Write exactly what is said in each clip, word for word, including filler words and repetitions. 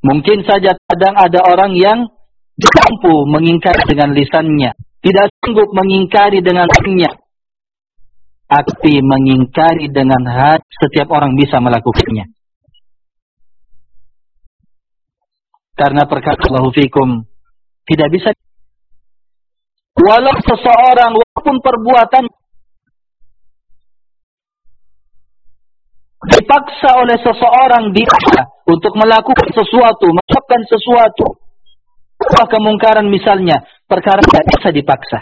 Mungkin saja kadang ada orang yang mampu mengingkari dengan lisannya, tidak sanggup mengingkari dengan hatinya, tapi mengingkari dengan hati. Setiap orang bisa melakukannya. Karena perkara Allahu fikum tidak bisa. Walau seseorang, walaupun perbuatan dipaksa oleh seseorang dia untuk melakukan sesuatu, melakukan sesuatu, apa kemungkaran misalnya, perkara tidak bisa dipaksa.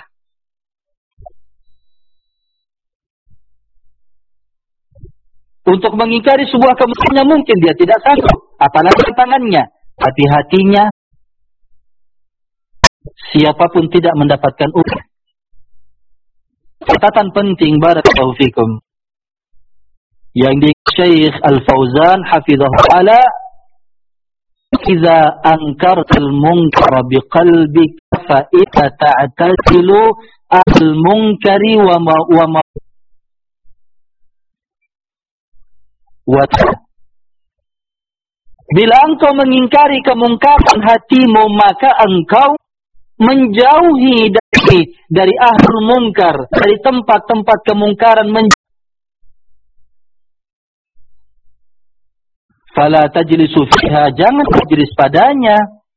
Untuk mengingkari sebuah kemungkaran mungkin dia tidak sanggup, apalagi tangannya, hati-hatinya. Siapapun tidak mendapatkan upah. Catatan penting barakallahu fikum yang di Syekh Al-Fauzan hafizahhu ta'ala, "Idza ankartal munkara biqalbika fa ita ta'tasilu al-munkari wa ma wa ma wa Bila engkau mengingkari kemungkaran hatimu, maka engkau menjauhi dari dari ahlul mungkar, dari tempat-tempat kemungkaran. Fala tajlisu fiha, jangan majlis padanya.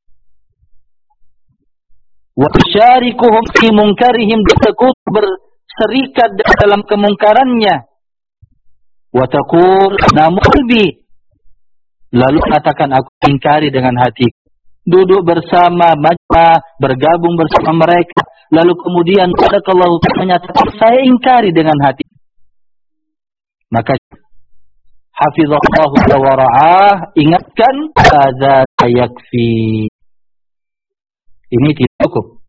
Wa syarikuhum fi munkarihim, bersekut berserikat dalam kemungkarannya. Wa taqul namun bi, lalu katakan aku ingkari dengan hati. Duduk bersama majma, bergabung bersama mereka, lalu kemudian barakallahu menyatakan saya ingkari dengan hati. Maka hafizallahu wa ra'ah, ingatkan, hadza yakfi, ini tidak cukup.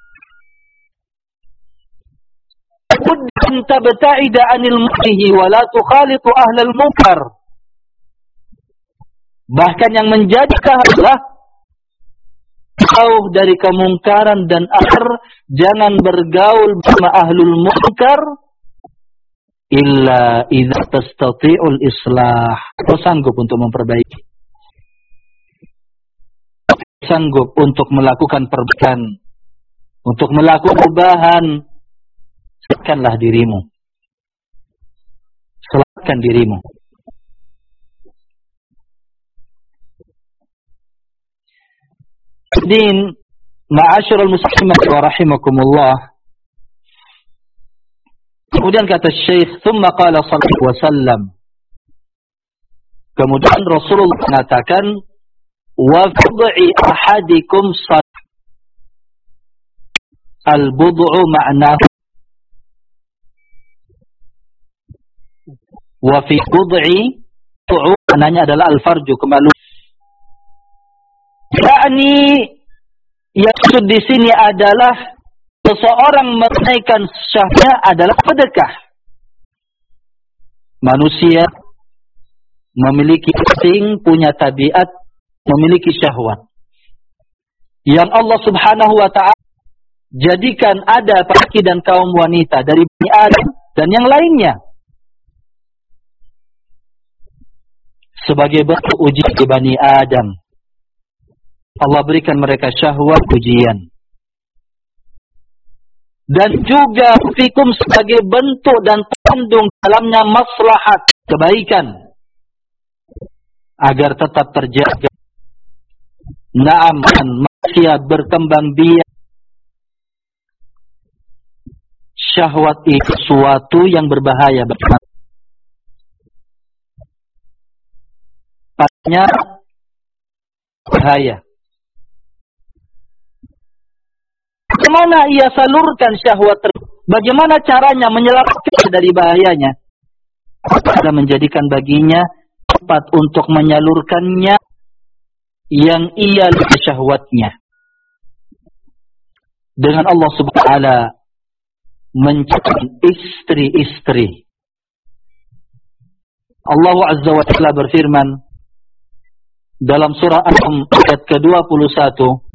Buddan tabta'ida 'anil munkari wa la tukhalitu ahlal munkar. Bahkan yang menjadi keharusan jauh dari kemungkaran dan akhir, jangan bergaul bersama ahlul munkar illa idza tastati'ul islah. Kau sanggup untuk memperbaiki, sanggup untuk melakukan perbaikan, untuk melakukan perubahan. Selamatkanlah dirimu, selamatkan dirimu. Din, ma'asyiral muslimin wa rahimakumullah. Kemudian kata Syekh, thumma qala sallallahu wasallam, kemudian Rasulullah mengatakan, wa fud'i ahadikum sad, al-bud'u ma'nahu, wa fi bud'i, bud'u maknanya adalah al-farju, kemaluan. Yakni yang maksud di sini adalah seseorang menaikkan syahwatnya adalah sedekah. Manusia memiliki insting, punya tabiat, memiliki syahwat. Yang Allah Subhanahu wa ta'ala jadikan ada laki dan kaum wanita dari Bani Adam dan yang lainnya sebagai bentuk uji di Bani Adam. Allah berikan mereka syahwat ujian. Dan juga fikum sebagai bentuk dan terkandung dalamnya maslahat, kebaikan, agar tetap terjaga. Naam, manusia berkembang biak. Syahwat itu sesuatu yang berbahaya bagi manusia. Padanya bahaya. Bagaimana ia salurkan syahwat tersebut? Bagaimana caranya menyelamatkan dari bahayanya? Adalah menjadikan baginya tempat untuk menyalurkannya yang ia lupa syahwatnya. Dengan Allah Subhanahu wa taala menciptakan istri-istri. Allah Azza wa Jalla berfirman dalam surah An-Rum ayat ke dua puluh satu,